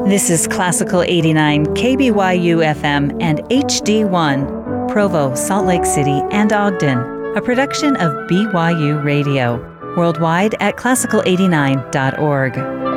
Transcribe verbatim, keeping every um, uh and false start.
This is Classical eighty-nine K B Y U F M and H D one, Provo, Salt Lake City, and Ogden, a production of B Y U Radio. Worldwide at classical eighty-nine dot org.